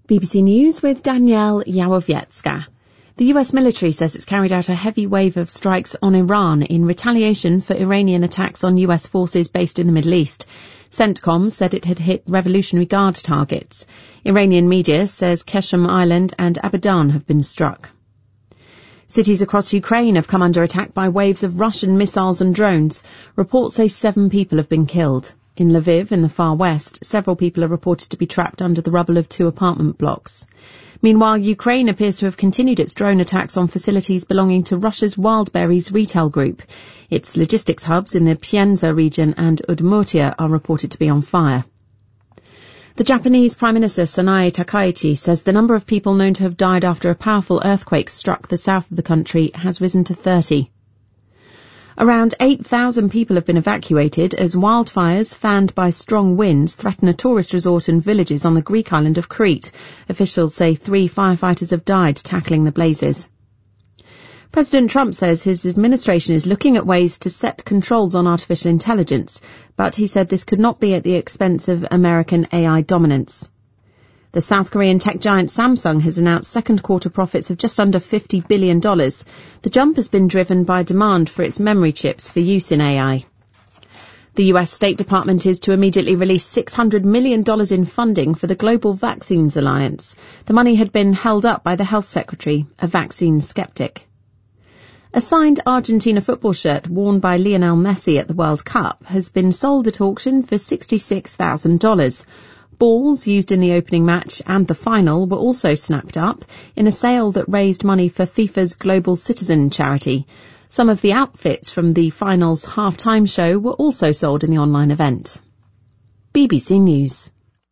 BBC News with Danielle Yawowiecka. The US military says it's carried out a heavy wave of strikes on Iran in retaliation for Iranian attacks on US forces based in the Middle East. CENTCOM said it had hit Revolutionary Guard targets. Iranian media says Qeshm Island and Abadan have been struck. Cities across Ukraine have come under attack by waves of Russian missiles and drones. Reports say 7 people have been killed. In Lviv, in the far west, several people are reported to be trapped under the rubble of 2 apartment blocks. Meanwhile, Ukraine appears to have continued its drone attacks on facilities belonging to Russia's Wildberries retail group. Its logistics hubs in the Pienza region and Udmurtia are reported to be on fire. The Japanese Prime Minister Sanae Takaichi says the number of people known to have died after a powerful earthquake struck the south of the country has risen to 30. Around 8,000 people have been evacuated as wildfires fanned by strong winds threaten a tourist resort and villages on the Greek island of Crete. Officials say 3 firefighters have died tackling the blazes. President Trump says his administration is looking at ways to set controls on artificial intelligence, but he said this could not be at the expense of American AI dominance. The South Korean tech giant Samsung has announced second quarter profits of just under $50 billion. The jump has been driven by demand for its memory chips for use in AI. The US State Department is to immediately release $600 million in funding for the Global Vaccines Alliance. The money had been held up by the Health Secretary, a vaccine skeptic. A signed Argentina football shirt worn by Lionel Messi at the World Cup has been sold at auction for $66,000. Balls used in the opening match and the final were also snapped up in a sale that raised money for FIFA's Global Citizen charity. Some of the outfits from the final's half-time show were also sold in the online event. BBC News.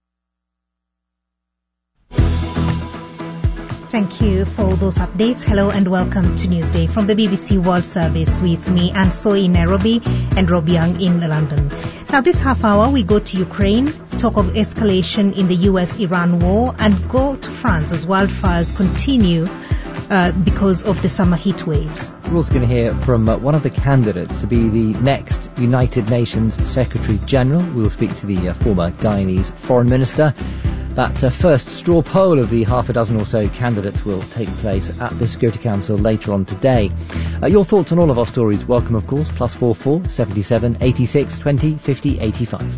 Thank you for all those updates. Hello and welcome to Newsday from the BBC World Service with me, Anne Soy in Nairobi and Rob Young in London. Now this half hour we go to Ukraine, talk of escalation in the US-Iran war and go to France as wildfires continue because of the summer heat waves. We're also going to hear from one of the candidates to be the next United Nations Secretary General. We'll speak to the former Guyanese Foreign Minister. That first straw poll of the half a dozen or so candidates will take place at the Security Council later on today. Your thoughts on all of our stories, welcome of course, +44 77 86 20 50 85.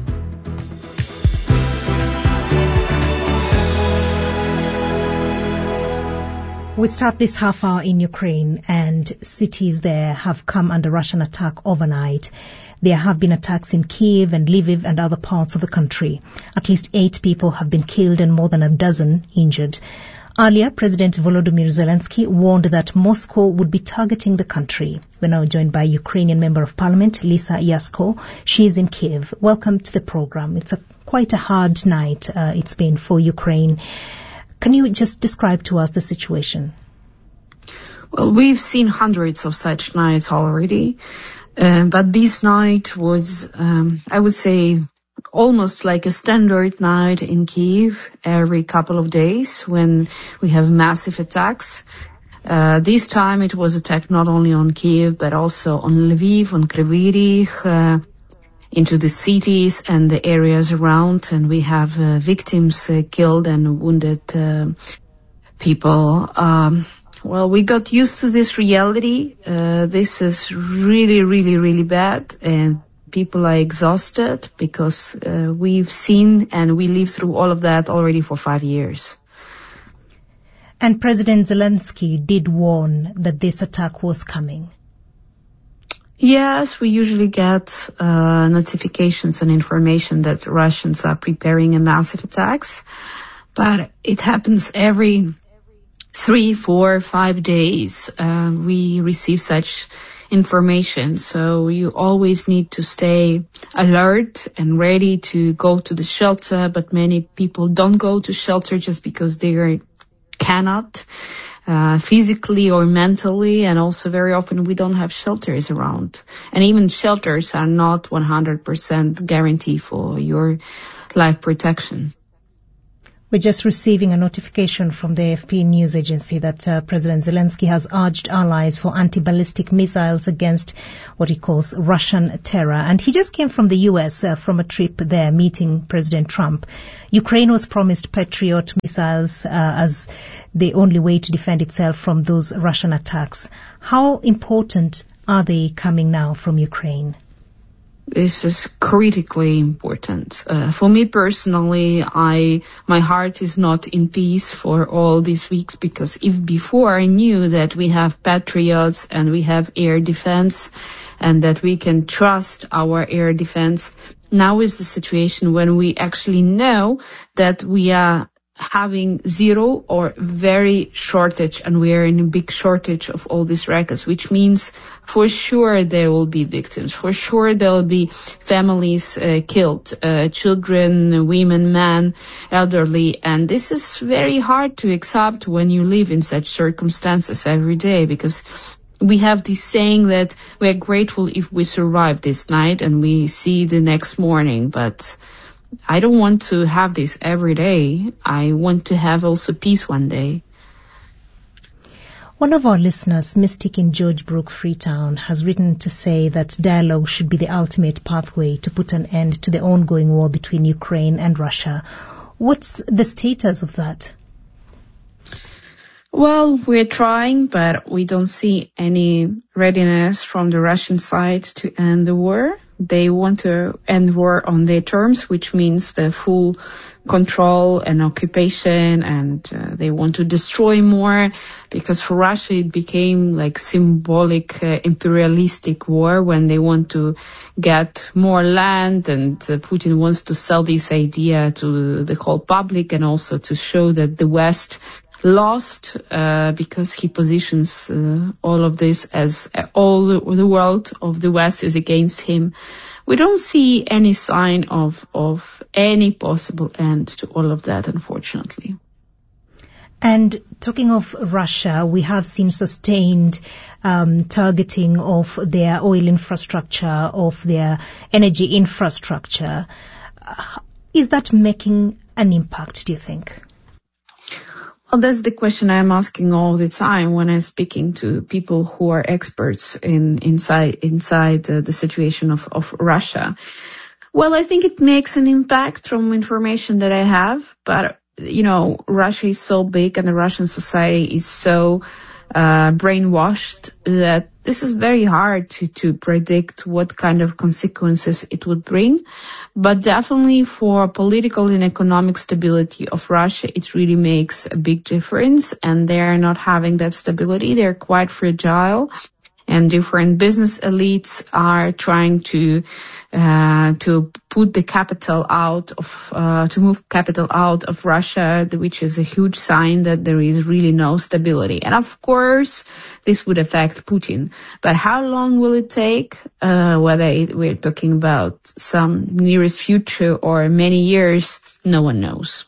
We start this half hour in Ukraine, and cities there have come under Russian attack overnight. There have been attacks in Kyiv and Lviv and other parts of the country. At least 8 people have been killed and more than a dozen injured. Earlier, President Volodymyr Zelensky warned that Moscow would be targeting the country. We're now joined by Ukrainian Member of Parliament, Lisa Yasko. She is in Kyiv. Welcome to the program. It's quite a hard night it's been for Ukraine. Can you just describe to us the situation? Well, we've seen hundreds of such nights already. But this night was, I would say, almost like a standard night in Kyiv every couple of days when we have massive attacks. This time it was attacked not only on Kyiv, but also on Lviv, on Kryvyi Rih, into the cities and the areas around. And we have victims killed and wounded people. Well, we got used to this reality. This is really, really, really bad. And people are exhausted because we've seen and we lived through all of that already for 5 years. And President Zelensky did warn that this attack was coming. Yes, we usually get notifications and information that Russians are preparing a massive attacks. But it happens every 3, 4, 5 days. We receive such information. So you always need to stay alert and ready to go to the shelter. But many people don't go to shelter just because they cannot. Physically or mentally, and also very often we don't have shelters around. And even shelters are not 100% guarantee for your life protection. We're just receiving a notification from the AFP news agency that President Zelensky has urged allies for anti-ballistic missiles against what he calls Russian terror. And he just came from the US from a trip there meeting President Trump. Ukraine was promised Patriot missiles missiles as the only way to defend itself from those Russian attacks. How important are they coming now from Ukraine? This is critically important. For me personally, my heart is not in peace for all these weeks, because if before I knew that we have Patriots and we have air defense and that we can trust our air defense, now is the situation when we actually know that we are having zero or very shortage, and we are in a big shortage of all these rockets, which means for sure there will be victims, for sure there will be families killed, children, women, men, elderly, and this is very hard to accept when you live in such circumstances every day, because we have this saying that we're grateful if we survive this night and we see the next morning, but I don't want to have this every day. I want to have also peace one day. One of our listeners, Mystic in George Brook, Freetown, has written to say that dialogue should be the ultimate pathway to put an end to the ongoing war between Ukraine and Russia. What's the status of that? Well, we're trying, but we don't see any readiness from the Russian side to end the war. They want to end war on their terms, which means the full control and occupation, and they want to destroy more, because for Russia it became like symbolic imperialistic war when they want to get more land, and Putin wants to sell this idea to the whole public and also to show that the West lost, because he positions all of this as all the world of the West is against him. We don't see any sign of any possible end to all of that, unfortunately. And talking of Russia, we have seen sustained targeting of their oil infrastructure, of their energy infrastructure. Is that making an impact, do you think? Well, that's the question I'm asking all the time when I'm speaking to people who are experts inside the situation of Russia. Well, I think it makes an impact from information that I have, but Russia is so big and the Russian society is so brainwashed that this is very hard to predict what kind of consequences it would bring. But definitely for political and economic stability of Russia, it really makes a big difference. And they're not having that stability. They're quite fragile. And different business elites are trying to put the capital out of, to move capital out of Russia, which is a huge sign that there is really no stability. And of course, this would affect Putin. But how long will it take? Whether we're talking about some nearest future or many years, no one knows.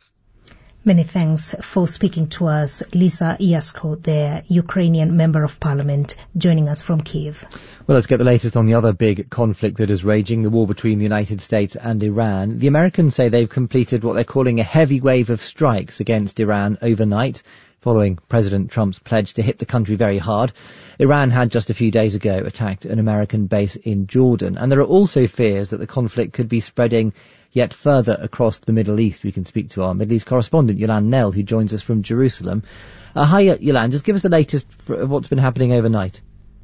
Many thanks for speaking to us, Lisa Yasko, the Ukrainian Member of Parliament, joining us from Kyiv. Well, let's get the latest on the other big conflict that is raging, the war between the United States and Iran. The Americans say they've completed what they're calling a heavy wave of strikes against Iran overnight, following President Trump's pledge to hit the country very hard. Iran had just a few days ago attacked an American base in Jordan, and there are also fears that the conflict could be spreading yet further across the Middle East. We can speak to our Middle East correspondent, Yolande Knell, who joins us from Jerusalem. Hi, Yolande, just give us the latest of what's been happening overnight.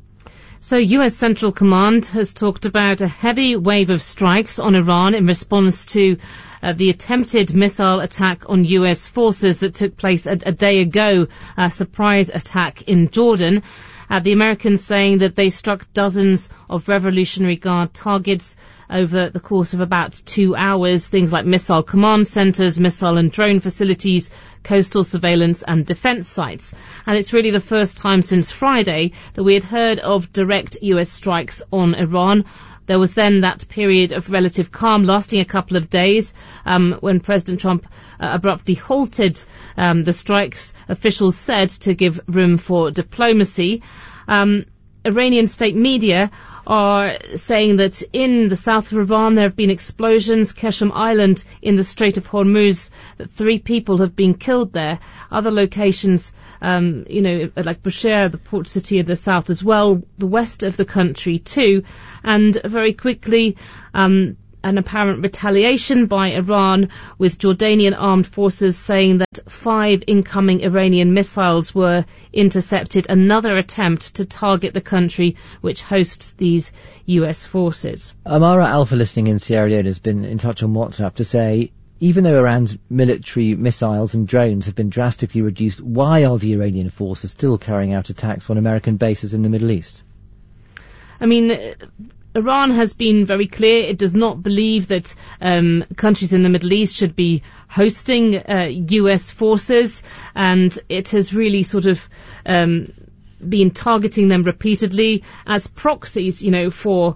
So US Central Command has talked about a heavy wave of strikes on Iran in response to the attempted missile attack on US forces that took place a day ago, a surprise attack in Jordan. The Americans saying that they struck dozens of Revolutionary Guard targets over the course of about 2 hours, things like missile command centres, missile and drone facilities, coastal surveillance and defence sites. And it's really the first time since Friday that we had heard of direct US strikes on Iran. There was then that period of relative calm lasting a couple of days when President Trump abruptly halted the strikes, officials said, to give room for diplomacy. Iranian state media are saying that in the south of Iran there have been explosions. Qeshm Island in the Strait of Hormuz, that 3 people have been killed there. Other locations, like Bushehr, the port city in the south as well, the west of the country too. And very quickly, an apparent retaliation by Iran, with Jordanian armed forces saying that 5 incoming Iranian missiles were intercepted, another attempt to target the country which hosts these US forces. Amara Alpha, listening in Sierra Leone, has been in touch on WhatsApp to say, even though Iran's military missiles and drones have been drastically reduced, why are the Iranian forces still carrying out attacks on American bases in the Middle East? I mean, Iran has been very clear it does not believe that countries in the Middle East should be hosting US forces, and it has really sort of been targeting them repeatedly as proxies, for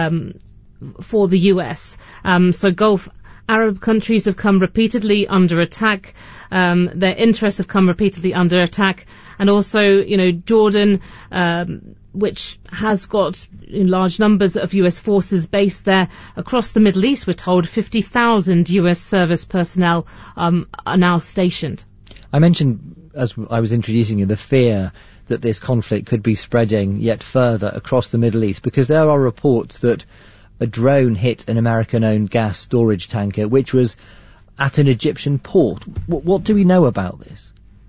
the US. So Gulf Arab countries have come repeatedly under attack. Their interests have come repeatedly under attack, and also, Jordan, which has got large numbers of US forces based there across the Middle East. We're told 50,000 US service personnel are now stationed. I mentioned, as I was introducing you, the fear that this conflict could be spreading yet further across the Middle East, because there are reports that a drone hit an American-owned gas storage tanker which was at an Egyptian port. What do we know about this?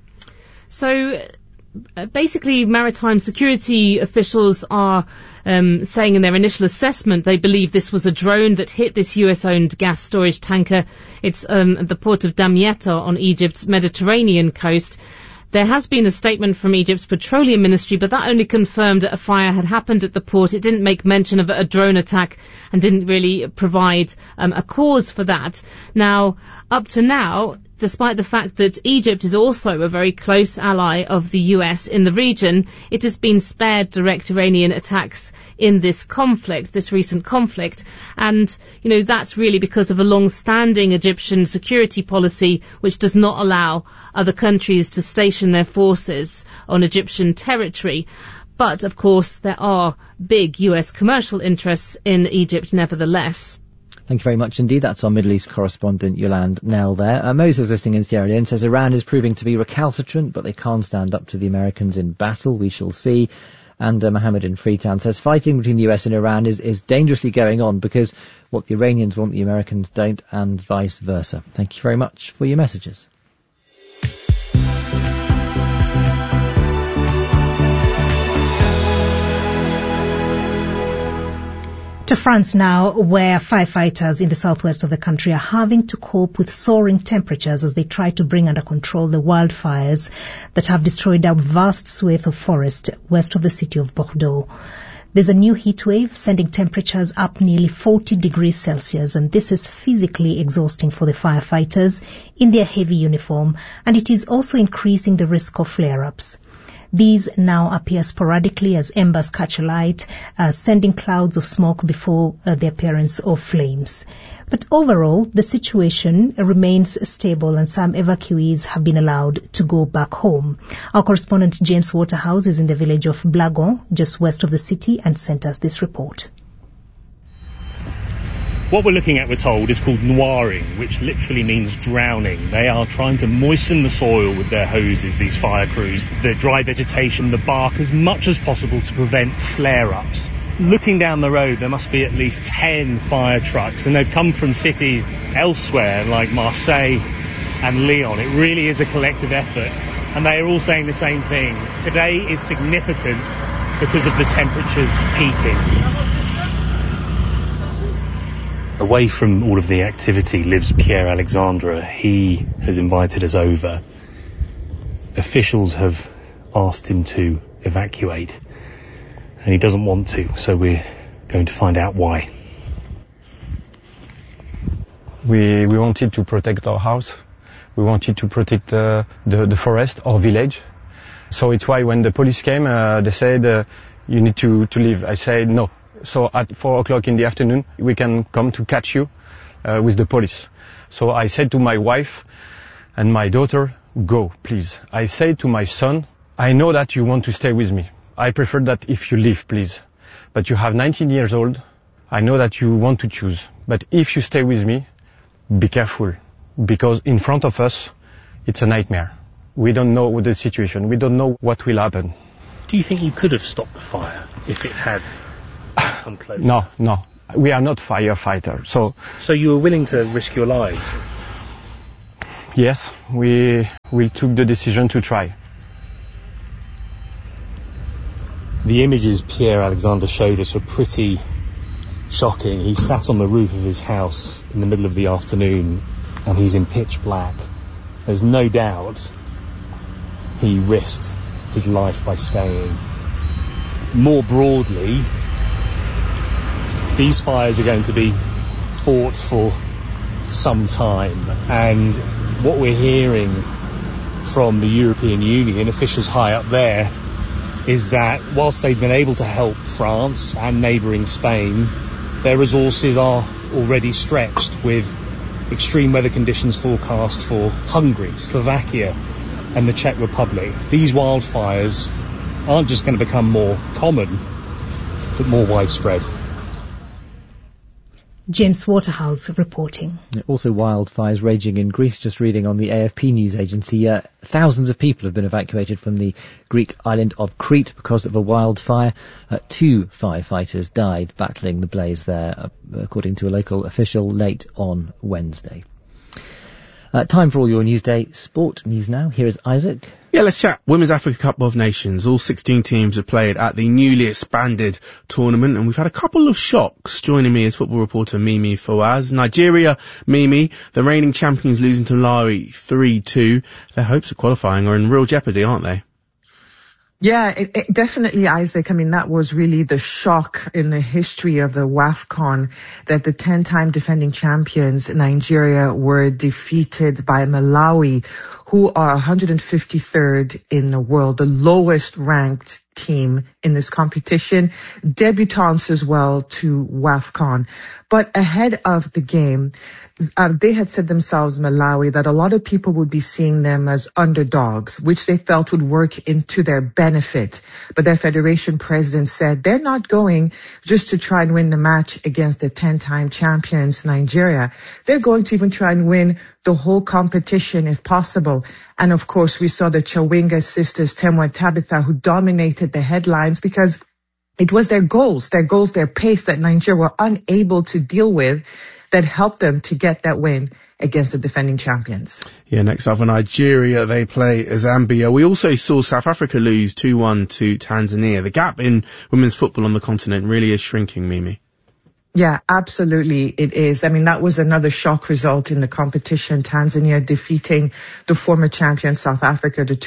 So basically, maritime security officials are saying in their initial assessment they believe this was a drone that hit this US-owned gas storage tanker. It's at the port of Damietta on Egypt's Mediterranean coast. There has been a statement from Egypt's Petroleum Ministry, but that only confirmed that a fire had happened at the port. It didn't make mention of a drone attack and didn't really provide a cause for that. Now, up to now, despite the fact that Egypt is also a very close ally of the US in the region, it has been spared direct Iranian attacks in this conflict, this recent conflict. And, that's really because of a long-standing Egyptian security policy which does not allow other countries to station their forces on Egyptian territory. But, of course, there are big US commercial interests in Egypt nevertheless. Thank you very much indeed. That's our Middle East correspondent, Yolande Nell there. Moses, listening in Sierra Leone, says Iran is proving to be recalcitrant, but they can't stand up to the Americans in battle. We shall see. And Mohammed in Freetown says fighting between the US and Iran is dangerously going on because what the Iranians want, the Americans don't, and vice versa. Thank you very much for your messages. To France now, where firefighters in the southwest of the country are having to cope with soaring temperatures as they try to bring under control the wildfires that have destroyed a vast swathe of forest west of the city of Bordeaux. There's a new heat wave sending temperatures up nearly 40 degrees Celsius, and this is physically exhausting for the firefighters in their heavy uniform, and it is also increasing the risk of flare-ups. These now appear sporadically as embers catch alight, sending clouds of smoke before the appearance of flames. But overall, the situation remains stable and some evacuees have been allowed to go back home. Our correspondent James Waterhouse is in the village of Blagon, just west of the city, and sent us this report. What we're looking at, we're told, is called noiring, which literally means drowning. They are trying to moisten the soil with their hoses, these fire crews, the dry vegetation, the bark, as much as possible to prevent flare-ups. Looking down the road, there must be at least 10 fire trucks, and they've come from cities elsewhere, like Marseille and Lyon. It really is a collective effort, and they are all saying the same thing. Today is significant because of the temperatures peaking. Away from all of the activity lives Pierre Alexandre. He has invited us over. Officials have asked him to evacuate, and he doesn't want to, so we're going to find out why. We wanted to protect our house. We wanted to protect the forest, our village. So it's why when the police came, they said, you need to leave. I said no. So at 4 o'clock in the afternoon, we can come to catch you with the police. So I said to my wife and my daughter, go, please. I said to my son, I know that you want to stay with me. I prefer that if you leave, please. But you have 19 years old. I know that you want to choose. But if you stay with me, be careful. Because in front of us, it's a nightmare. We don't know the situation. We don't know what will happen. Do you think you could have stopped the fire if it had come close? No. We are not firefighters. So you were willing to risk your lives? Yes, we took the decision to try. The images Pierre-Alexandre showed us were pretty shocking. He sat on the roof of his house in the middle of the afternoon and he's in pitch black. There's no doubt he risked his life by staying. More broadly, these fires are going to be fought for some time, and what we're hearing from the European Union officials high up there is that whilst they've been able to help France and neighbouring Spain, their resources are already stretched with extreme weather conditions forecast for Hungary, Slovakia and the Czech Republic. These wildfires aren't just going to become more common, but more widespread. James Waterhouse reporting. Also wildfires raging in Greece, just reading on the AFP news agency. Thousands of people have been evacuated from the Greek island of Crete because of a wildfire. 2 firefighters died battling the blaze there, according to a local official, late on Wednesday. Time for all your Newsday sport news now. Here is Isaac. Yeah, let's chat Women's Africa Cup of Nations. All 16 teams have played at the newly expanded tournament, and we've had a couple of shocks. Joining me is football reporter Mimi Fawaz. Nigeria, Mimi, the reigning champions, losing to Malawi 3-2. Their hopes of qualifying are in real jeopardy, aren't they? Yeah, it definitely, Isaac. I mean, that was really the shock in the history of the WAFCON, that the 10-time defending champions, Nigeria, were defeated by Malawi, who are 153rd in the world, the lowest ranked team in this competition, debutants as well to WAFCON. But ahead of the game, they had said themselves, Malawi, that a lot of people would be seeing them as underdogs, which they felt would work into their benefit. But their federation president said they're not going just to try and win the match against the 10-time champions, Nigeria. They're going to even try and win the whole competition if possible. And of course, we saw the Chawinga sisters, Temwa and Tabitha, who dominated the headlines because it was their goals, their pace that Nigeria were unable to deal with that helped them to get that win against the defending champions. Yeah, next up for Nigeria, they play Zambia. We also saw South Africa lose 2-1 to Tanzania. The gap in women's football on the continent really is shrinking, Mimi. Yeah, absolutely it is. I mean, that was another shock result in the competition. Tanzania defeating the former champion South Africa, the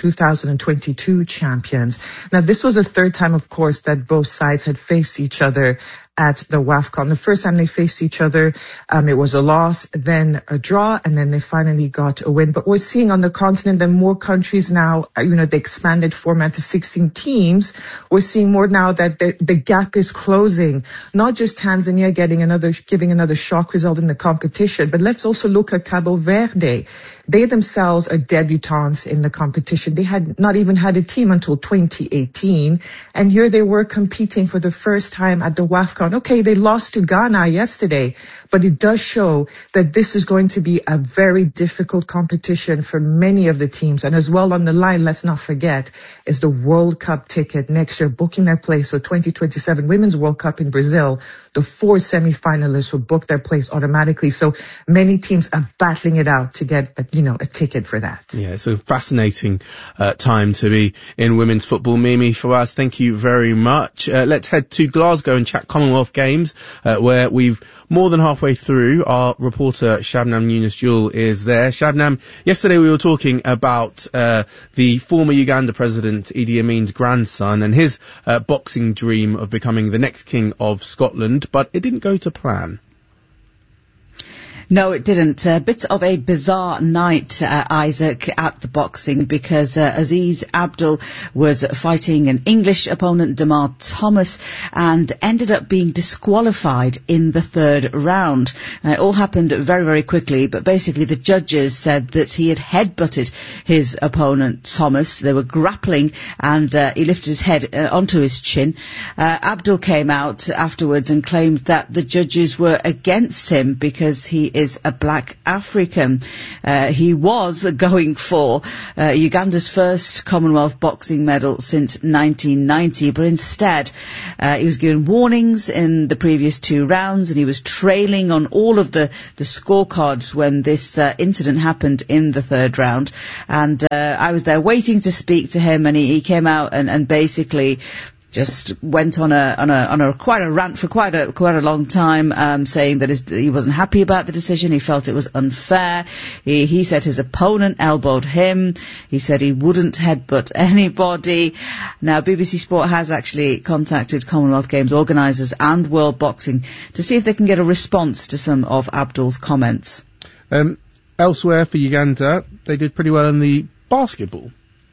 2022 champions. Now, this was the third time, of course, that both sides had faced each other at the WAFCON. The first time they faced each other, it was a loss, then a draw, and then they finally got a win. But we're seeing on the continent that more countries now, the expanded format to 16 teams, we're seeing more now that the gap is closing. Not just Tanzania giving another shock result in the competition, but let's also look at Cabo Verde. They themselves are debutants in the competition. They had not even had a team until 2018. And here they were competing for the first time at the WAFCON. Okay, they lost to Ghana yesterday, but it does show that this is going to be a very difficult competition for many of the teams. And as well on the line, let's not forget, is the World Cup ticket next year, booking their place for 2027 Women's World Cup in Brazil. The 4 semi-finalists will book their place automatically. So many teams are battling it out to get a ticket for that. Yeah, it's a fascinating time to be in women's football. Mimi Fawaz, thank you very much. Let's head to Glasgow and chat Commonwealth Games, where we've more than halfway through. Our reporter Shabnam Yunus-Jewel is there. Shabnam, yesterday we were talking about the former Uganda president Idi Amin's grandson and his boxing dream of becoming the next king of Scotland, but it didn't go to plan. No, it didn't. A bit of a bizarre night, Isaac, at the boxing, because Aziz Abdul was fighting an English opponent, Damar Thomas, and ended up being disqualified in the third round. It all happened very, very quickly, but basically the judges said that he had headbutted his opponent, Thomas. They were grappling, and he lifted his head onto his chin. Abdul came out afterwards and claimed that the judges were against him because he is a black African. He was going for Uganda's first Commonwealth boxing medal since 1990, but instead he was given warnings in the previous 2 rounds, and he was trailing on all of the scorecards when this incident happened in the 3rd round. And I was there waiting to speak to him, and he came out and basically just went on a quite a rant for quite a long time, saying that he wasn't happy about the decision. He felt it was unfair. He said his opponent elbowed him. He said he wouldn't headbutt anybody. Now, BBC Sport has actually contacted Commonwealth Games organisers and World Boxing to see if they can get a response to some of Abdul's comments. Elsewhere for Uganda, they did pretty well in the basketball.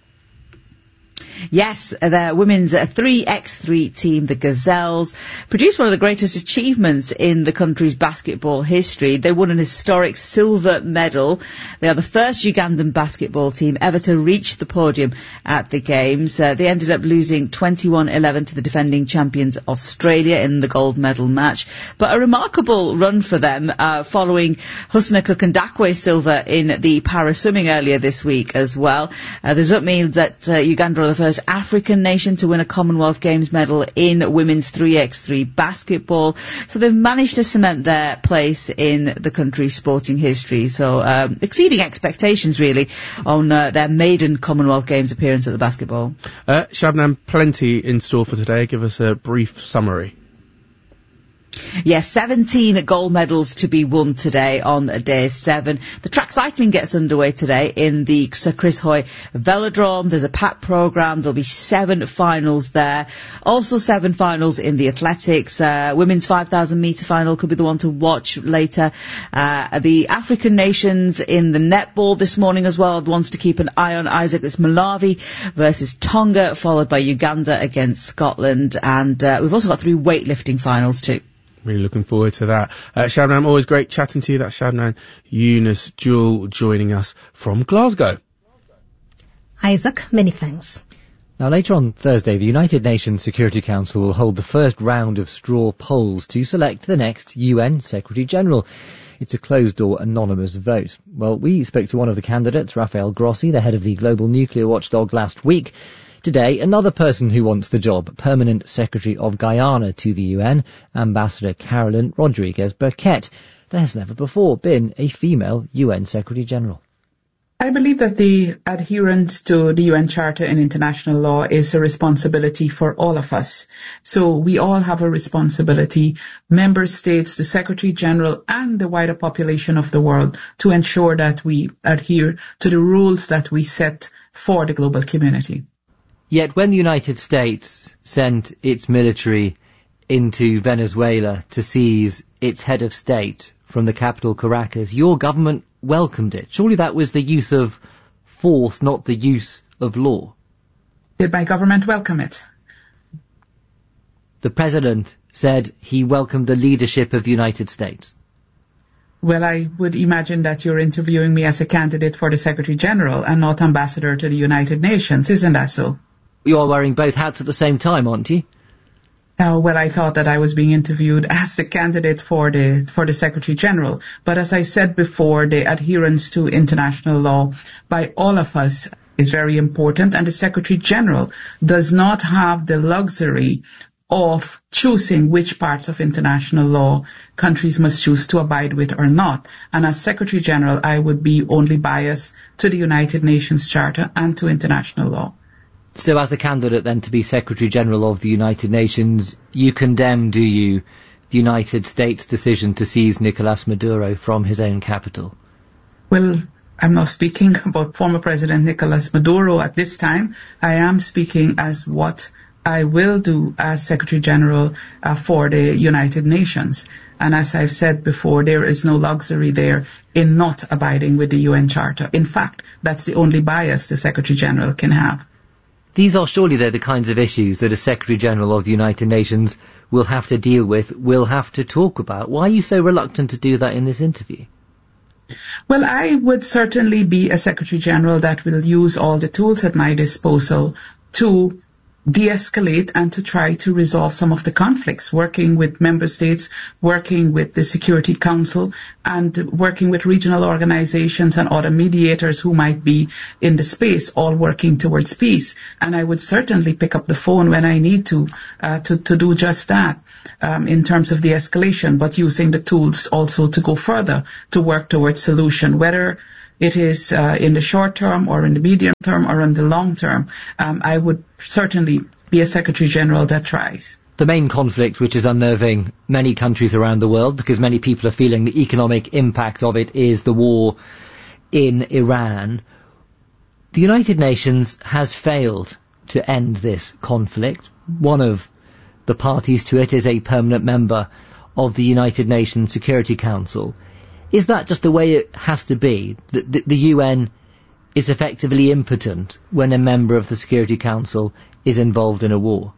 Yes, the women's 3x3 team, the Gazelles, produced one of the greatest achievements in the country's basketball history. They won an historic silver medal. They are the first Ugandan basketball team ever to reach the podium at the Games. They ended up losing 21-11 to the defending champions Australia in the gold medal match. But a remarkable run for them, following Husna Kukandakwe's silver in the para swimming earlier this week as well. Does that mean that Uganda are the first African nation to win a Commonwealth Games medal in women's 3x3 basketball? So they've managed to cement their place in the country's sporting history. So exceeding expectations, really, on their maiden Commonwealth Games appearance at the basketball. Shabnam, plenty in store for today. Give us a brief summary. Yes, 17 gold medals to be won today on day 7. The track cycling gets underway today in the Sir Chris Hoy Velodrome. There's a packed programme. There'll be 7 finals there. Also 7 finals in the athletics. Women's 5,000 metre final could be the one to watch later. The African nations in the netball this morning as well. Wants to keep an eye on Isaac. It's Malawi versus Tonga, followed by Uganda against Scotland. And we've also got 3 weightlifting finals too. Really looking forward to that. Shabnam, always great chatting to you. That's Shabnam Yunus Jewell joining us from Glasgow. Isaac, many thanks. Now, later on Thursday, the United Nations Security Council will hold the first round of straw polls to select the next UN Secretary-General. It's a closed-door, anonymous vote. Well, we spoke to one of the candidates, Rafael Grossi, the head of the Global Nuclear Watchdog, last week. Today, another person who wants the job, Permanent Secretary of Guyana to the UN, Ambassador Carolyn Rodriguez-Burkett. There has never before been a female UN Secretary-General. I believe that the adherence to the UN Charter and international law is a responsibility for all of us. So we all have a responsibility, member states, the Secretary General, and the wider population of the world, to ensure that we adhere to the rules that we set for the global community. Yet when the United States sent its military into Venezuela to seize its head of state from the capital Caracas, your government welcomed it. Surely that was the use of force, not the use of law. Did my government welcome it? The president said he welcomed the leadership of the United States. Well, I would imagine that you're interviewing me as a candidate for the Secretary General and not ambassador to the United Nations, isn't that so? You are wearing both hats at the same time, aren't you? Well, I thought that I was being interviewed as the candidate for the Secretary General. But as I said before, the adherence to international law by all of us is very important. And the Secretary General does not have the luxury of choosing which parts of international law countries must choose to abide with or not. And as Secretary General, I would be only biased to the United Nations Charter and to international law. So as a candidate then to be Secretary General of the United Nations, you condemn, do you, the United States' decision to seize Nicolas Maduro from his own capital? Well, I'm not speaking about former President Nicolas Maduro at this time. I am speaking as what I will do as Secretary General for the United Nations. And as I've said before, there is no luxury there in not abiding with the UN Charter. In fact, that's the only bias the Secretary General can have. These are surely the kinds of issues that a Secretary General of the United Nations will have to deal with, will have to talk about. Why are you so reluctant to do that in this interview? Well, I would certainly be a Secretary General that will use all the tools at my disposal to de-escalate and to try to resolve some of the conflicts, working with member states, working with the Security Council, and working with regional organizations and other mediators who might be in the space, all working towards peace. And I would certainly pick up the phone when I need to do just that. In terms of de-escalation, but using the tools also to go further to work towards solution, whether it is in the short term or in the medium term or in the long term. I would certainly be a Secretary General that tries. The main conflict which is unnerving many countries around the world, because many people are feeling the economic impact of it, is the war in Iran. The United Nations has failed to end this conflict. One of the parties to it is a permanent member of the United Nations Security Council. Is that just the way it has to be? The UN is effectively impotent when a member of the Security Council is involved in a war?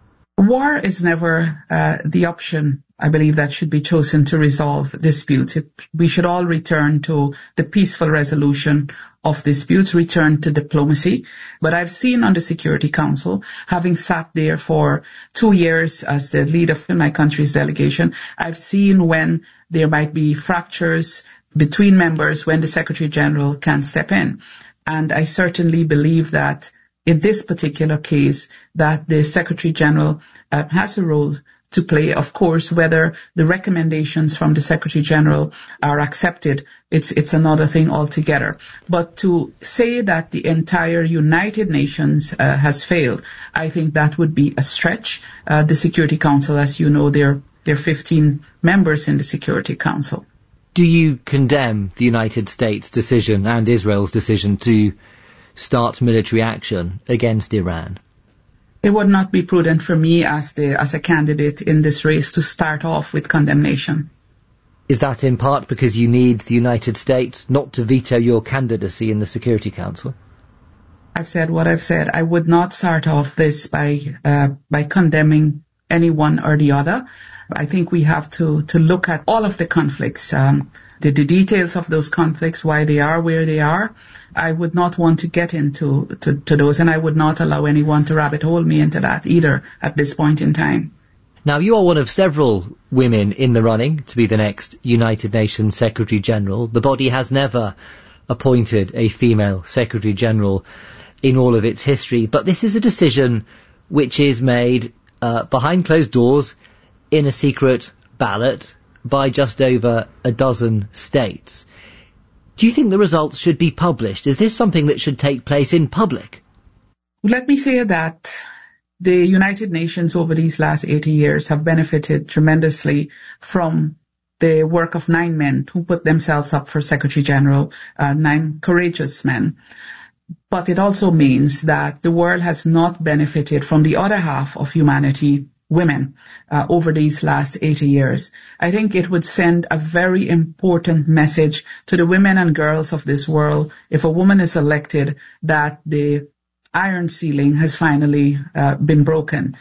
War is never the option, I believe, that should be chosen to resolve disputes. We should all return to the peaceful resolution of disputes, return to diplomacy. But I've seen on the Security Council, having sat there for 2 years as the leader of my country's delegation, I've seen when there might be fractures between members when the Secretary General can step in. And I certainly believe that in this particular case, that the Secretary General has a role to play. Of course, whether the recommendations from the Secretary General are accepted, it's another thing altogether. But to say that the entire United Nations has failed, I think that would be a stretch. The Security Council, as you know, there are 15 members in the Security Council. Do you condemn the United States' decision and Israel's decision to start military action against Iran? It would not be prudent for me as a candidate in this race to start off with condemnation. Is that in part because you need the United States not to veto your candidacy in the Security Council? I've said what I've said. I would not start off this by condemning anyone or the other. I think we have to look at all of the conflicts, the details of those conflicts, why they are where they are. I would not want to get into those, and I would not allow anyone to rabbit hole me into that either at this point in time. Now, you are one of several women in the running to be the next United Nations Secretary General. The body has never appointed a female Secretary General in all of its history, but this is a decision which is made behind closed doors in a secret ballot by just over a dozen states. Do you think the results should be published? Is this something that should take place in public? Let me say that the United Nations over these last 80 years have benefited tremendously from the work of 9 men who put themselves up for Secretary General, 9 courageous men. But it also means that the world has not benefited from the other half of humanity, women, over these last 80 years. I think it would send a very important message to the women and girls of this world if a woman is elected that the iron ceiling has finally been broken.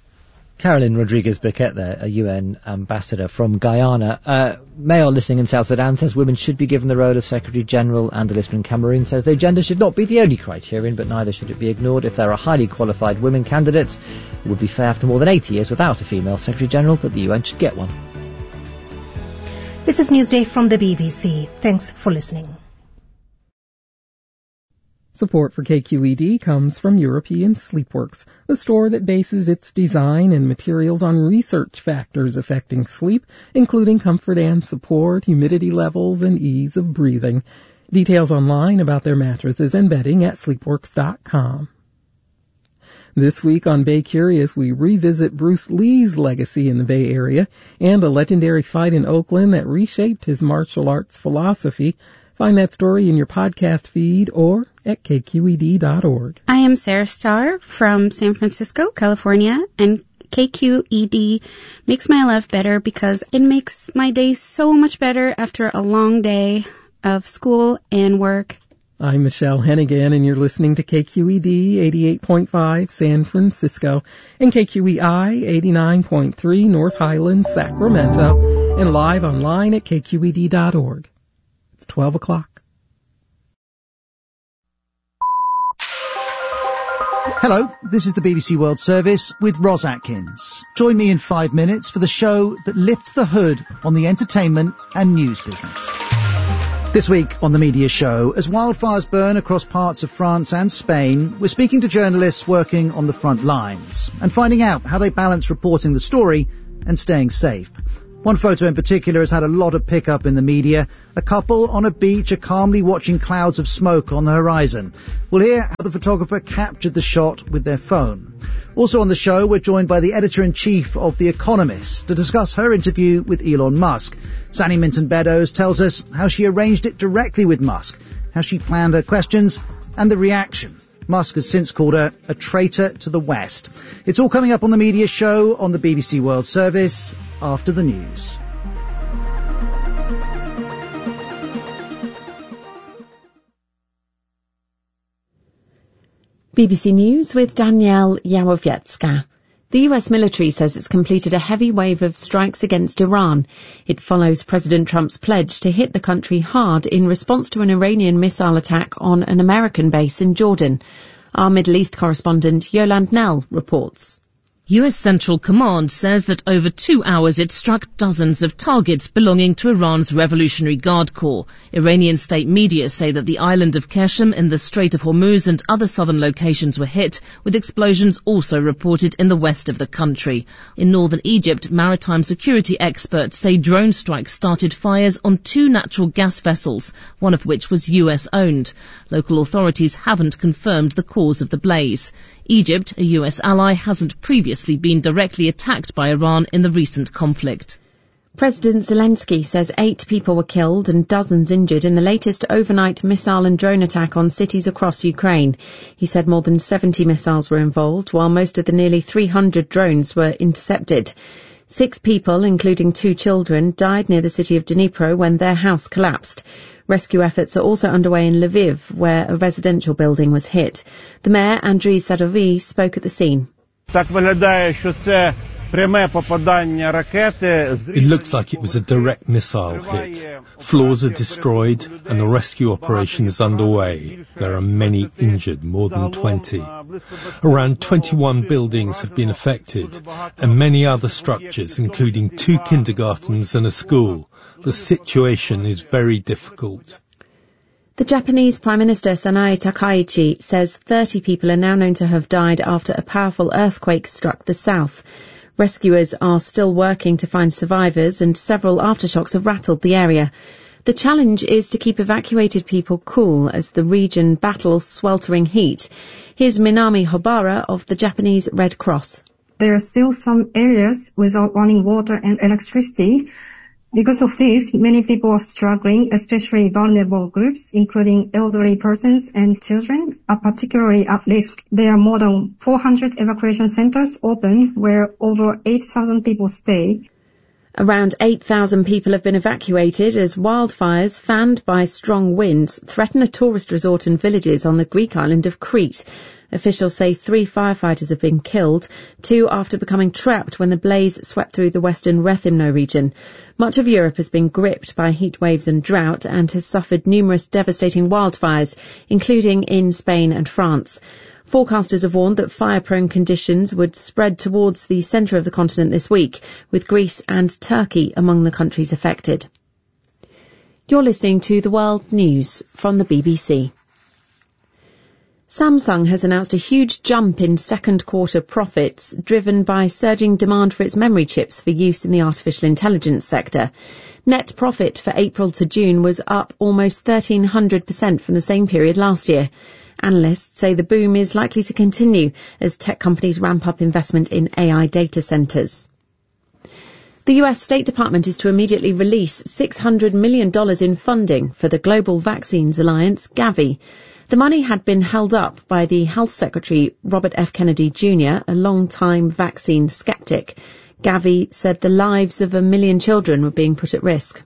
Carolyn Rodriguez-Burkett there, a UN ambassador from Guyana. Mayor listening in South Sudan says women should be given the role of Secretary General. Andalisman in Cameroon says their gender should not be the only criterion, but neither should it be ignored. If there are highly qualified women candidates, it would be fair after more than 80 years without a female Secretary General that the UN should get one. This is Newsday from the BBC. Thanks for listening. Support for KQED comes from European Sleepworks, a store that bases its design and materials on research factors affecting sleep, including comfort and support, humidity levels, and ease of breathing. Details online about their mattresses and bedding at sleepworks.com. This week on Bay Curious, we revisit Bruce Lee's legacy in the Bay Area and a legendary fight in Oakland that reshaped his martial arts philosophy. Find that story in your podcast feed or at kqed.org. I am Sarah Starr from San Francisco, California, and KQED makes my life better because it makes my day so much better after a long day of school and work. I'm Michelle Hennigan, and you're listening to KQED 88.5 San Francisco and KQEI 89.3 North Highlands, Sacramento, and live online at kqed.org. It's 12 o'clock. Hello, this is the BBC World Service with Ros Atkins. Join me in 5 minutes for the show that lifts the hood on the entertainment and news business. This week on the Media Show, as wildfires burn across parts of France and Spain, we're speaking to journalists working on the front lines and finding out how they balance reporting the story and staying safe. One photo in particular has had a lot of pickup in the media. A couple on a beach are calmly watching clouds of smoke on the horizon. We'll hear how the photographer captured the shot with their phone. Also on the show, we're joined by the editor-in-chief of The Economist to discuss her interview with Elon Musk. Sani Minton-Beddoes tells us how she arranged it directly with Musk, how she planned her questions and the reaction. Musk has since called her a traitor to the West. It's all coming up on the Media Show on the BBC World Service after the news. BBC News with Danielle Yawowiecka. The US military says it's completed a heavy wave of strikes against Iran. It follows President Trump's pledge to hit the country hard in response to an Iranian missile attack on an American base in Jordan. Our Middle East correspondent Yolande Knell reports. US Central Command says that over 2 hours it struck dozens of targets belonging to Iran's Revolutionary Guard Corps. Iranian state media say that the island of Qeshm in the Strait of Hormuz and other southern locations were hit, with explosions also reported in the west of the country. In northern Egypt, maritime security experts say drone strikes started fires on 2 natural gas vessels, one of which was US-owned. Local authorities haven't confirmed the cause of the blaze. Egypt, a US ally, hasn't previously been directly attacked by Iran in the recent conflict. President Zelensky says 8 people were killed and dozens injured in the latest overnight missile and drone attack on cities across Ukraine. He said more than 70 missiles were involved, while most of the nearly 300 drones were intercepted. 6 people, including 2 children, died near the city of Dnipro when their house collapsed. Rescue efforts are also underway in Lviv, where a residential building was hit. The mayor, Andriy Sadovy, spoke at the scene. It looks like it was a direct missile hit. Floors are destroyed and the rescue operation is underway. There are many injured, more than 20. Around 21 buildings have been affected and many other structures, including 2 kindergartens and a school. The situation is very difficult. The Japanese Prime Minister Sanae Takaichi says 30 people are now known to have died after a powerful earthquake struck the south. Rescuers are still working to find survivors and several aftershocks have rattled the area. The challenge is to keep evacuated people cool as the region battles sweltering heat. Here's Minami Hobara of the Japanese Red Cross. There are still some areas without running water and electricity. Because of this, many people are struggling, especially vulnerable groups, including elderly persons and children, are particularly at risk. There are more than 400 evacuation centers open where over 8,000 people stay. Around 8,000 people have been evacuated as wildfires, fanned by strong winds, threaten a tourist resort and villages on the Greek island of Crete. Officials say 3 firefighters have been killed, 2 after becoming trapped when the blaze swept through the western Rethymno region. Much of Europe has been gripped by heat waves and drought and has suffered numerous devastating wildfires, including in Spain and France. Forecasters have warned that fire-prone conditions would spread towards the centre of the continent this week, with Greece and Turkey among the countries affected. You're listening to The World News from the BBC. Samsung has announced a huge jump in second quarter profits, driven by surging demand for its memory chips for use in the artificial intelligence sector. Net profit for April to June was up almost 1,300% from the same period last year. Analysts say the boom is likely to continue as tech companies ramp up investment in AI data centers. The US State Department is to immediately release $600 million in funding for the Global Vaccines Alliance, Gavi. The money had been held up by the Health Secretary, Robert F. Kennedy Jr., a long-time vaccine skeptic. Gavi said the lives of 1 million children were being put at risk.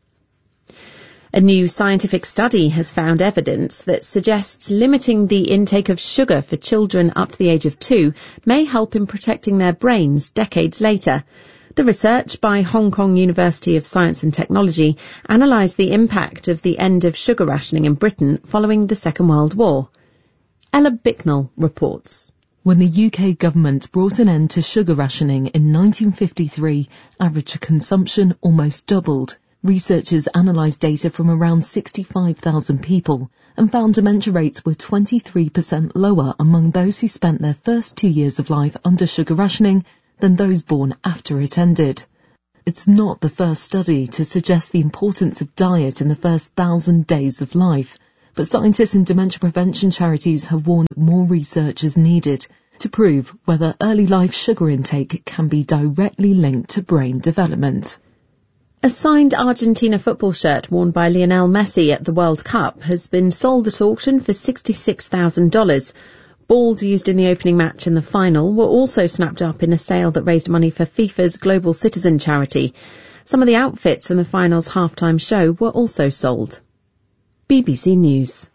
A new scientific study has found evidence that suggests limiting the intake of sugar for children up to the age of 2 may help in protecting their brains decades later. The research by Hong Kong University of Science and Technology analysed the impact of the end of sugar rationing in Britain following the Second World War. Ella Bicknell reports. When the UK government brought an end to sugar rationing in 1953, average consumption almost doubled. Researchers analysed data from around 65,000 people and found dementia rates were 23% lower among those who spent their first 2 years of life under sugar rationing than those born after it ended. It's not the first study to suggest the importance of diet in the first 1,000 days of life, but scientists and dementia prevention charities have warned that more research is needed to prove whether early life sugar intake can be directly linked to brain development. A signed Argentina football shirt worn by Lionel Messi at the World Cup has been sold at auction for $66,000. Balls used in the opening match and the final were also snapped up in a sale that raised money for FIFA's Global Citizen charity. Some of the outfits from the final's halftime show were also sold. BBC News.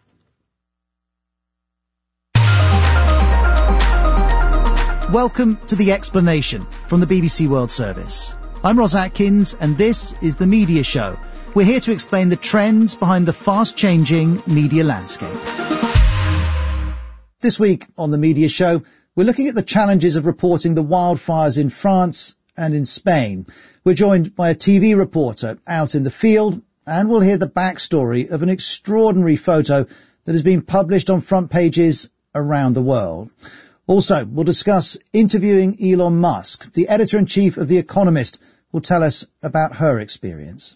Welcome to The Explanation from the BBC World Service. I'm Ros Atkins, and this is The Media Show. We're here to explain the trends behind the fast-changing media landscape. This week on The Media Show, we're looking at the challenges of reporting the wildfires in France and in Spain. We're joined by a TV reporter out in the field, and we'll hear the backstory of an extraordinary photo that has been published on front pages around the world. Also, we'll discuss interviewing Elon Musk. The editor-in-chief of The Economist will tell us about her experience.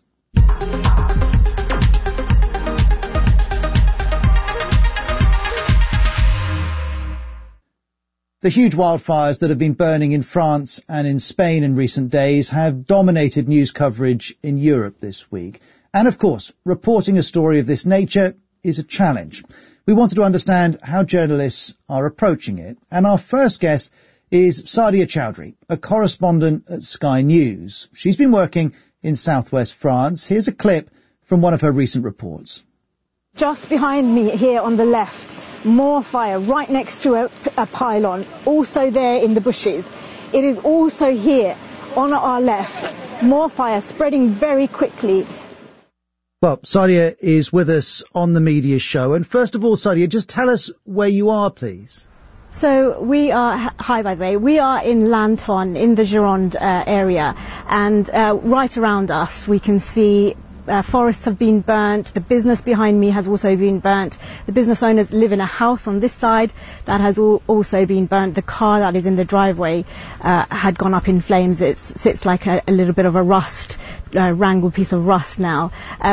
The huge wildfires that have been burning in France and in Spain in recent days have dominated news coverage in Europe this week. And of course, reporting a story of this nature is a challenge. We wanted to understand how journalists are approaching it. And our first guest is Sadia Chowdhury, a correspondent at Sky News. She's been working in southwest France. Here's a clip from one of her recent reports. Just behind me here on the left, more fire right next to a pylon, also there in the bushes. It is also here on our left, more fire spreading very quickly. Well, Sadia is with us on the Media Show. And first of all, Sadia, just tell us where you are, please. So we are, hi by the way, we are in Lanton in the Gironde area, and right around us we can see forests have been burnt. The business behind me has also been burnt. The business owners live in a house on this side that has also been burnt. The car that is in the driveway had gone up in flames. It sits like a little bit of a wrangled piece of rust now.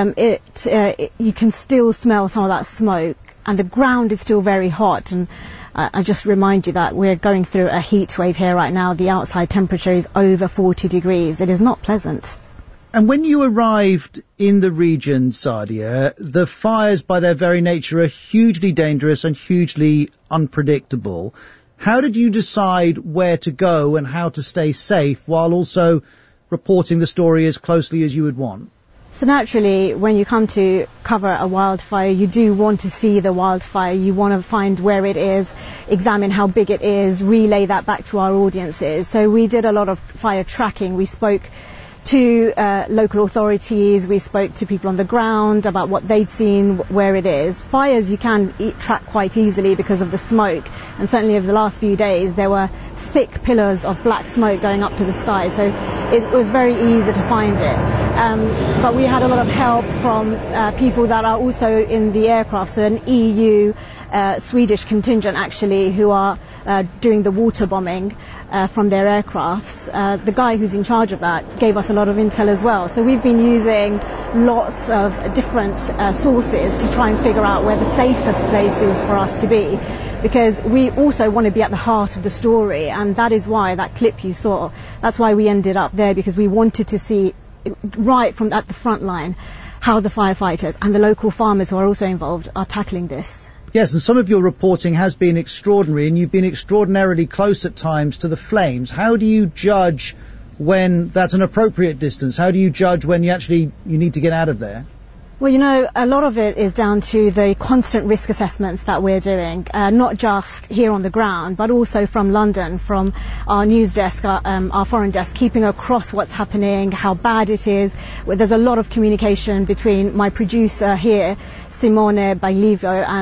You can still smell some of that smoke, and the ground is still very hot. And I just remind you that we're going through a heat wave here right now. The outside temperature is over 40 degrees. It is not pleasant. And when you arrived in the region, Sadia, the fires by their very nature are hugely dangerous and hugely unpredictable. How did you decide where to go and how to stay safe while also reporting the story as closely as you would want? So naturally, when you come to cover a wildfire, you do want to see the wildfire. You want to find where it is, examine how big it is, relay that back to our audiences. So we did a lot of fire tracking. We spoke to local authorities, we spoke to people on the ground about what they'd seen, where it is. Fires you can track quite easily because of the smoke, and certainly over the last few days there were thick pillars of black smoke going up to the sky, so it was very easy to find it. But we had a lot of help from people that are also in the aircraft, so an EU Swedish contingent actually, who are doing the water bombing from their aircrafts. The guy who's in charge of that gave us a lot of intel as well. So we've been using lots of different sources to try and figure out where the safest place is for us to be, because we also want to be at the heart of the story, and that is why that clip you saw, that's why we ended up there, because we wanted to see right from at the front line how the firefighters and the local farmers who are also involved are tackling this. Yes, and some of your reporting has been extraordinary, and you've been extraordinarily close at times to the flames. How do you judge when that's an appropriate distance? How do you judge when you need to get out of there? Well, you know, a lot of it is down to the constant risk assessments that we're doing, not just here on the ground, but also from London, from our news desk, our foreign desk, keeping across what's happening, how bad it is. There's a lot of communication between my producer here, Simone Baglivo, and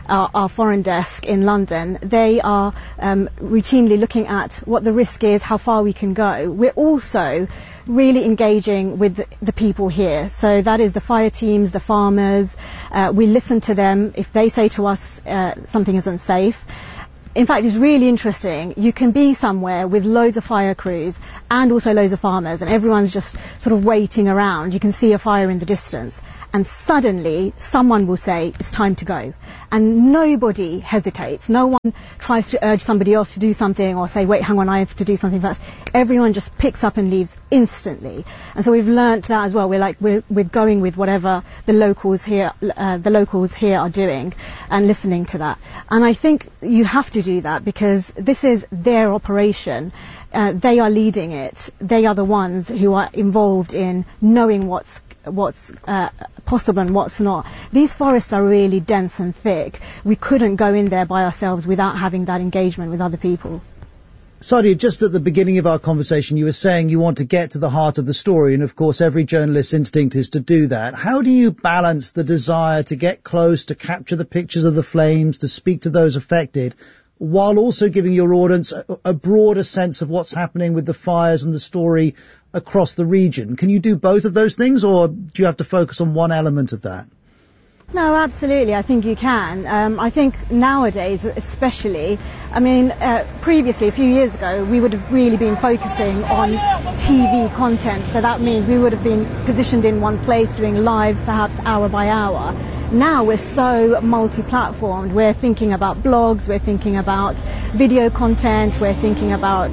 our foreign desk in London, they are routinely looking at what the risk is, how far we can go. We're also really engaging with the people here. So that is the fire teams, the farmers. We listen to them if they say to us something is unsafe. In fact, it's really interesting. You can be somewhere with loads of fire crews and also loads of farmers, and everyone's just sort of waiting around. You can see a fire in the distance, and suddenly someone will say, it's time to go. And nobody hesitates. No one tries to urge somebody else to do something or say, wait, hang on, I have to do something first. Everyone just picks up and leaves instantly. And so we've learnt that as well. We're going with whatever the locals here are doing and listening to that. And I think you have to do that because this is their operation. They are leading it. They are the ones who are involved in knowing what's possible and what's not. These forests are really dense and thick. We couldn't go in there by ourselves without having that engagement with other people. Sadia, just at the beginning of our conversation, you were saying you want to get to the heart of the story, and of course every journalist's instinct is to do that. How do you balance the desire to get close, to capture the pictures of the flames, to speak to those affected, while also giving your audience a broader sense of what's happening with the fires and the story across the region? Can you do both of those things, or do you have to focus on one element of that? No, absolutely. I think you can. I think nowadays, especially, previously, a few years ago, we would have really been focusing on TV content. So that means we would have been positioned in one place, doing lives, perhaps hour by hour. Now we're so multi-platformed. We're thinking about blogs, we're thinking about video content, we're thinking about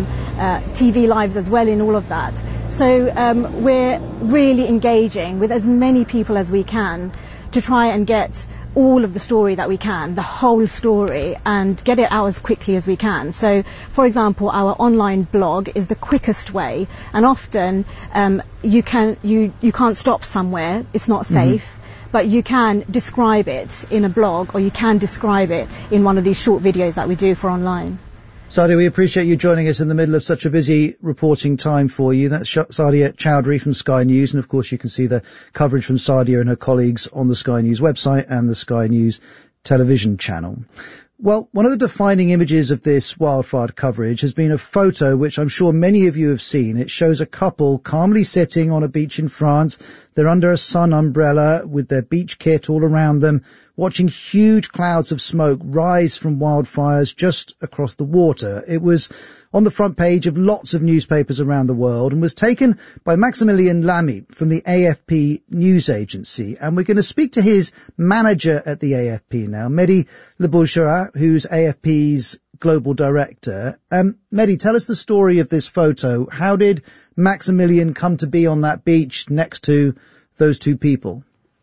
TV lives as well in all of that. So we're really engaging with as many people as we can to try and get all of the story that we can, the whole story, and get it out as quickly as we can. So, for example, our online blog is the quickest way, and often you can't stop somewhere, it's not safe, but you can describe it in a blog, or you can describe it in one of these short videos that we do for online. Sadia, we appreciate you joining us in the middle of such a busy reporting time for you. That's Sadia Chowdhury from Sky News, and of course you can see the coverage from Sadia and her colleagues on the Sky News website and the Sky News television channel. Well, one of the defining images of this wildfire coverage has been a photo which I'm sure many of you have seen. It shows a couple calmly sitting on a beach in France. They're under a sun umbrella with their beach kit all around them, watching huge clouds of smoke rise from wildfires just across the water. It was on the front page of lots of newspapers around the world and was taken by Maximilien Lamy from the AFP news agency. And we're going to speak to his manager at the AFP now, Mehdi Lebouchara, who's AFP's global director. Mehdi, tell us the story of this photo. How did Maximilien come to be on that beach next to those two people?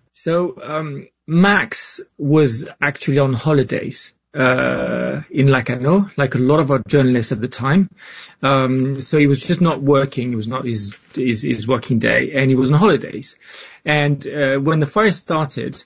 So Max was actually on holidays in Lacanau, like a lot of our journalists at the time. So he was just not working. It was not his working day, and he was on holidays. And when the fire started,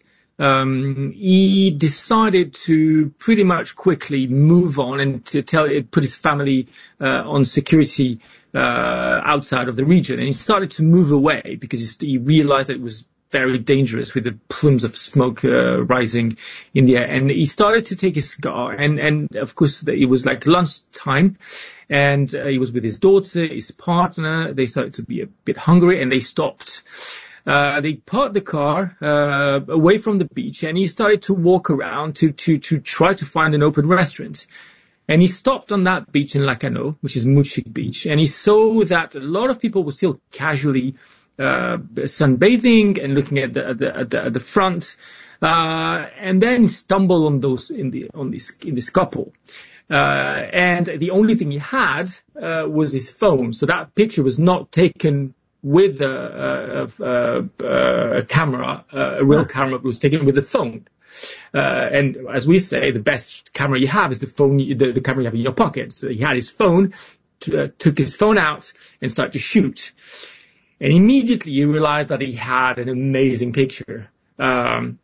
he decided to pretty much quickly move on and put his family on security outside of the region. And he started to move away because he realized that it was very dangerous with the plumes of smoke rising in the air. And he started to take his cigar, and of course it was like lunchtime, and he was with his daughter, his partner. They started to be a bit hungry, and they stopped. They parked the car away from the beach, and he started to walk around to try to find an open restaurant. And he stopped on that beach in Lacanau, which is Mouchik Beach, and he saw that a lot of people were still casually sunbathing and looking at the front, and then stumbled on this couple. And the only thing he had was his phone. So that picture was not taken with a camera, a real camera. It was taken with a phone. And as we say, the best camera you have is the phone, the camera you have in your pocket. So he had his phone, took his phone out and started to shoot. And immediately you realized that he had an amazing picture. And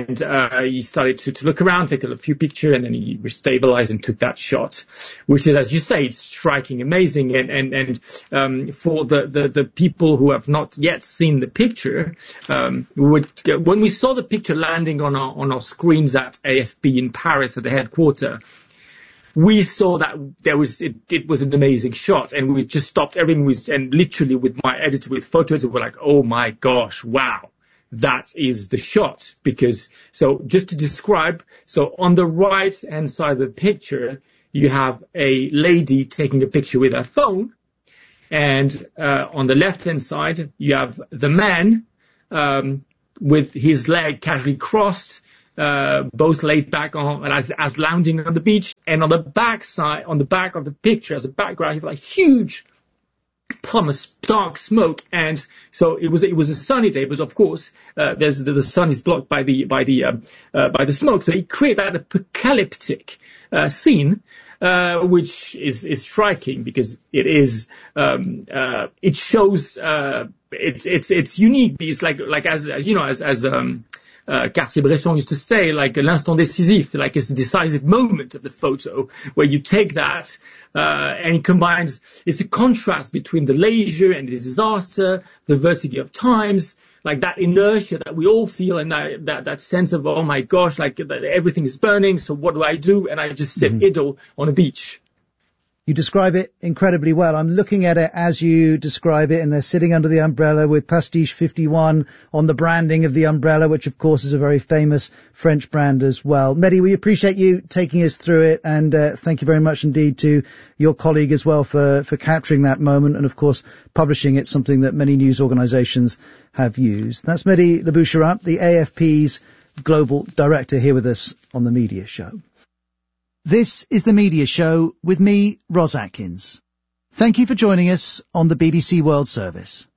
he started to look around, take a few pictures, and then he restabilized and took that shot, which is, as you say, it's striking, amazing. And for the people who have not yet seen the picture, when we saw the picture landing on our screens at AFP in Paris at the headquarters, we saw that it was an amazing shot, and we just stopped everything. And literally with my editor, with photos, we were like, oh my gosh, wow. That is the shot. So just to describe, so on the right hand side of the picture, you have a lady taking a picture with her phone. And, on the left hand side, you have the man, with his leg casually crossed, both laid back as lounging on the beach. And on the back of the picture, as a background, you have a huge promise dark smoke, and so it was a sunny day, but of course the sun is blocked by the smoke, so it created that apocalyptic scene, which is striking because it is it shows it's unique. It's like as you know, as Cartier-Bresson used to say, like l'instant décisif, like it's the decisive moment of the photo where you take that and it combines, it's a contrast between the leisure and the disaster, the vertigo of times, like that inertia that we all feel, and that sense of, oh my gosh, like everything is burning, so what do I do? And I just sit idle on a beach. You describe it incredibly well. I'm looking at it as you describe it, and they're sitting under the umbrella with Pastiche 51 on the branding of the umbrella, which of course is a very famous French brand as well. Mehdi, we appreciate you taking us through it, and thank you very much indeed to your colleague as well for capturing that moment and of course publishing it, something that many news organisations have used. That's Mehdi Laboucherat, the AFP's Global Director, here with us on The Media Show. This is The Media Show with me, Ros Atkins. Thank you for joining us on the BBC World Service.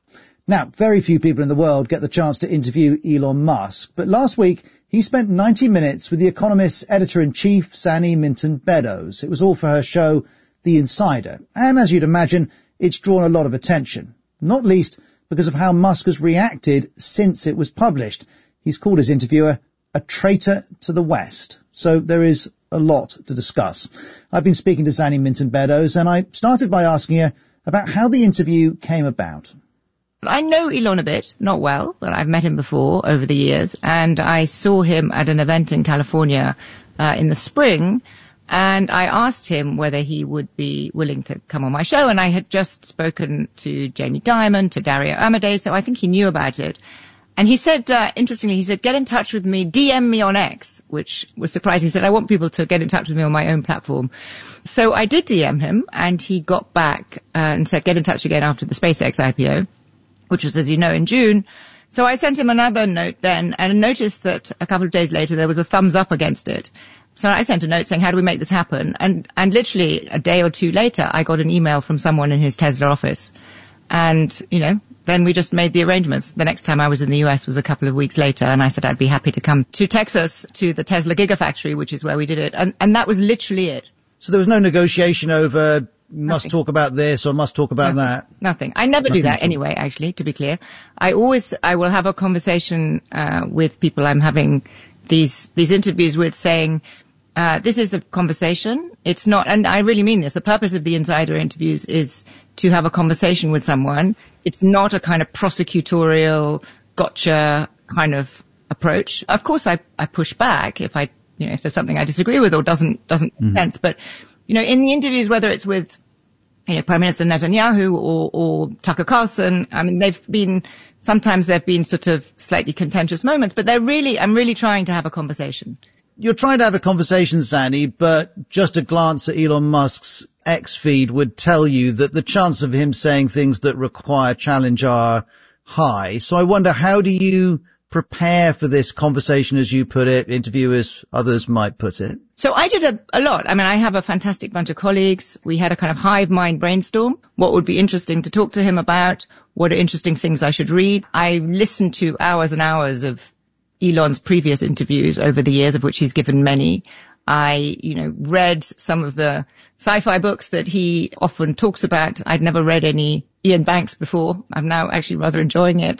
Now, very few people in the world get the chance to interview Elon Musk, but last week he spent 90 minutes with The Economist's editor-in-chief, Zanny Minton-Beddoes. It was all for her show, The Insider, and as you'd imagine, it's drawn a lot of attention, not least because of how Musk has reacted since it was published. He's called his interviewer a traitor to the West. So there is a lot to discuss. I've been speaking to Zanny Minton-Beddoes, and I started by asking her about how the interview came about. I know Elon a bit, not well, but I've met him before over the years, and I saw him at an event in California in the spring, and I asked him whether he would be willing to come on my show, and I had just spoken to Jamie Dimon, to Dario Amodei, so I think he knew about it. And he said, interestingly, he said, get in touch with me, DM me on X, which was surprising. He said, I want people to get in touch with me on my own platform. So I did DM him, and he got back and said, get in touch again after the SpaceX IPO, which was, as you know, in June. So I sent him another note then, and noticed that a couple of days later there was a thumbs up against it. So I sent a note saying, how do we make this happen? And literally a day or two later, I got an email from someone in his Tesla office. And, then we just made the arrangements. The next time I was in the US was a couple of weeks later, and I said I'd be happy to come to Texas to the Tesla Gigafactory, which is where we did it. And that was literally it. So there was no negotiation over must talk about this or must talk about that? Nothing. I never do that anyway, actually, to be clear. I will have a conversation with people I'm having these interviews with, saying, this is a conversation. It's not, and I really mean this, the purpose of the insider interviews is to have a conversation with someone. It's not a kind of prosecutorial gotcha kind of approach. Of course, I push back if if there's something I disagree with or doesn't make sense. But, in the interviews, whether it's with, Prime Minister Netanyahu or Tucker Carlson, I mean, sometimes they've been sort of slightly contentious moments, but I'm really trying to have a conversation. You're trying to have a conversation, Zanny, but just a glance at Elon Musk's X feed would tell you that the chance of him saying things that require challenge are high. So I wonder, how do you prepare for this conversation, as you put it, interview as others might put it? So I did a lot. I mean, I have a fantastic bunch of colleagues. We had a kind of hive mind brainstorm. What would be interesting to talk to him about? What are interesting things I should read? I listened to hours and hours of Elon's previous interviews over the years, of which he's given many. I, read some of the sci-fi books that he often talks about. I'd never read any Ian Banks before. I'm now actually rather enjoying it.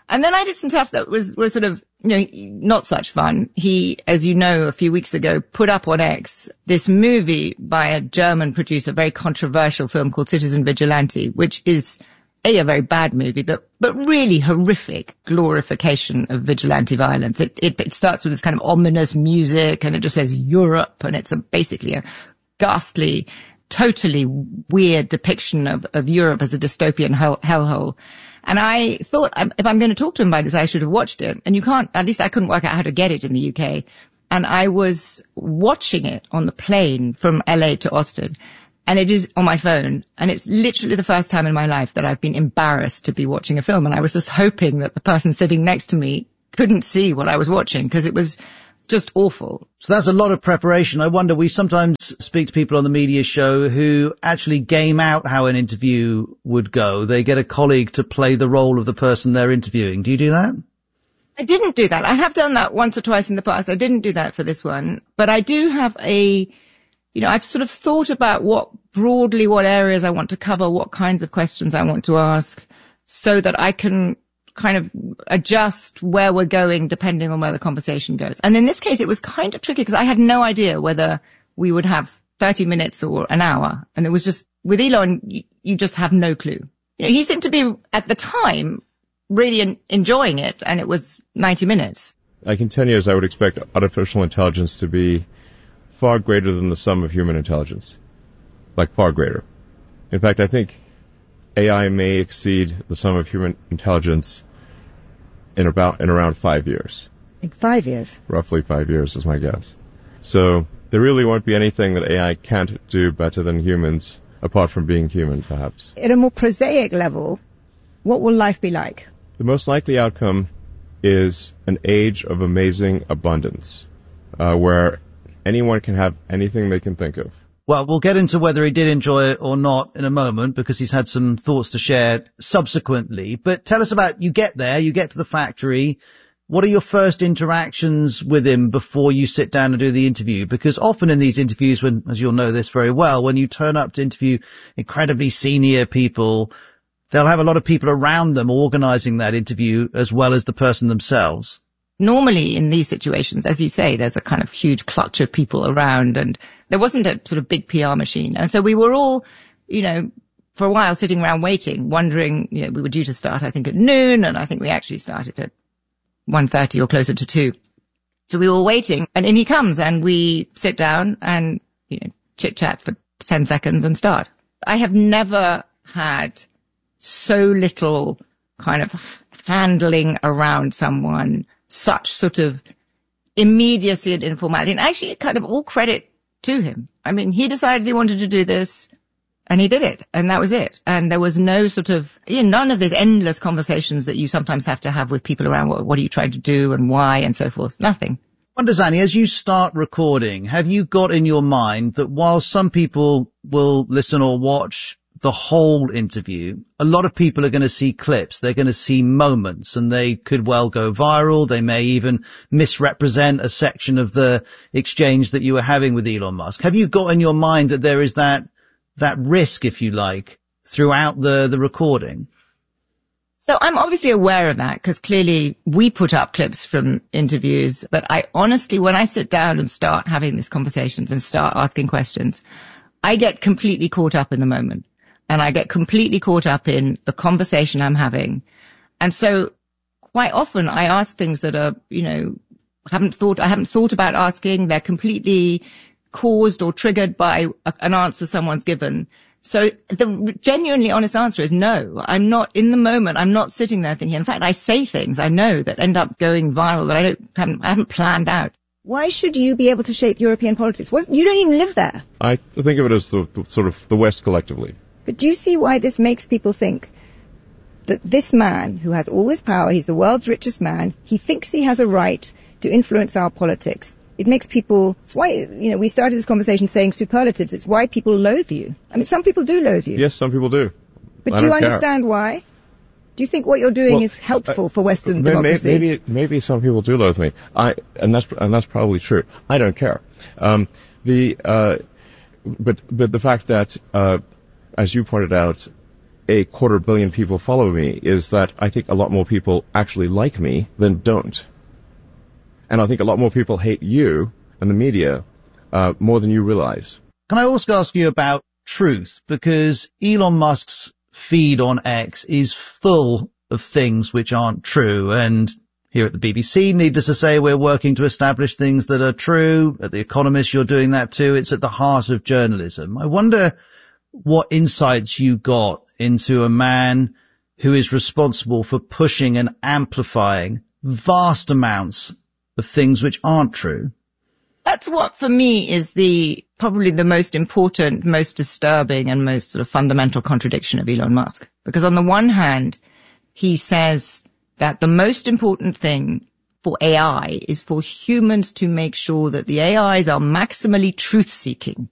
And then I did some stuff that was sort of, not such fun. He, as you know, a few weeks ago, put up on X this movie by a German producer, a very controversial film called Citizen Vigilante, which is a very bad movie, but really horrific glorification of vigilante violence. It starts with this kind of ominous music, and it just says Europe, and it's basically a ghastly, totally weird depiction of Europe as a dystopian hellhole. And I thought, if I'm going to talk to him about this, I should have watched it. And at least I couldn't work out how to get it in the UK. And I was watching it on the plane from LA to Austin. And it is on my phone. And it's literally the first time in my life that I've been embarrassed to be watching a film. And I was just hoping that the person sitting next to me couldn't see what I was watching, because it was just awful. So that's a lot of preparation. I wonder, we sometimes speak to people on the media show who actually game out how an interview would go. They get a colleague to play the role of the person they're interviewing. Do you do that? I didn't do that. I have done that once or twice in the past. I didn't do that for this one. But I do have I've sort of thought about what areas I want to cover, what kinds of questions I want to ask, so that I can kind of adjust where we're going depending on where the conversation goes. And in this case, it was kind of tricky because I had no idea whether we would have 30 minutes or an hour. And it was just, with Elon, you just have no clue. He seemed to be, at the time, really enjoying it, and it was 90 minutes. I can 10 years I would expect artificial intelligence to be far greater than the sum of human intelligence. Like, far greater. In fact, I think AI may exceed the sum of human intelligence in around 5 years. In 5 years? Roughly 5 years is my guess. So there really won't be anything that AI can't do better than humans, apart from being human, perhaps. At a more prosaic level, what will life be like? The most likely outcome is an age of amazing abundance, where anyone can have anything they can think of. Well, we'll get into whether he did enjoy it or not in a moment, because he's had some thoughts to share subsequently. But tell us about, you get there, you get to the factory. What are your first interactions with him before you sit down and do the interview? Because often in these interviews, when, as you'll know this very well, when you turn up to interview incredibly senior people, they'll have a lot of people around them organising that interview as well as the person themselves. Normally in these situations, as you say, there's a kind of huge clutch of people around, and there wasn't a sort of big PR machine. And so we were all, for a while sitting around waiting, wondering, we were due to start, I think, at noon, and I think we actually started at 1:30 or closer to 2. So we were waiting, and in he comes, and we sit down and, chit-chat for 10 seconds and start. I have never had so little kind of handling around someone, such sort of immediacy and informality. And actually, kind of all credit to him. I mean, he decided he wanted to do this, and he did it, and that was it. And there was no sort of, none of these endless conversations that you sometimes have to have with people around, what are you trying to do and why and so forth. Nothing. I wonder, Zanny, as you start recording, have you got in your mind that while some people will listen or watch the whole interview, a lot of people are going to see clips, they're going to see moments, and they could well go viral, they may even misrepresent a section of the exchange that you were having with Elon Musk. Have you got in your mind that there is that risk, if you like, throughout the recording? So I'm obviously aware of that, because clearly we put up clips from interviews, but I honestly, when I sit down and start having these conversations and start asking questions, I get completely caught up in the moment. And I get completely caught up in the conversation I'm having. And so quite often I ask things that are, I haven't thought about asking. They're completely caused or triggered by an answer someone's given. So the genuinely honest answer is no. I'm not in the moment. I'm not sitting there thinking. In fact, I say things I know that end up going viral that I haven't planned out. Why should you be able to shape European politics? You don't even live there. I think of it as the sort of the West collectively. But do you see why this makes people think that this man who has all this power, he's the world's richest man, he thinks he has a right to influence our politics? It makes people, it's why, we started this conversation saying superlatives, it's why people loathe you. I mean, some people do loathe you. Yes, some people do. But do you understand why? Do you think what you're doing is helpful for Western democracy? Maybe some people do loathe me. And that's probably true. I don't care. But the fact that, as you pointed out, a 250 million people follow me is that I think a lot more people actually like me than don't. And I think a lot more people hate you and the media more than you realize. Can I also ask you about truth? Because Elon Musk's feed on X is full of things which aren't true. And here at the BBC, needless to say, we're working to establish things that are true. At The Economist, you're doing that too. It's at the heart of journalism. I wonder what insights you got into a man who is responsible for pushing and amplifying vast amounts of things which aren't true. That's what, for me, is probably the most important, most disturbing, and most sort of fundamental contradiction of Elon Musk. Because on the one hand, he says that the most important thing for AI is for humans to make sure that the AIs are maximally truth-seeking.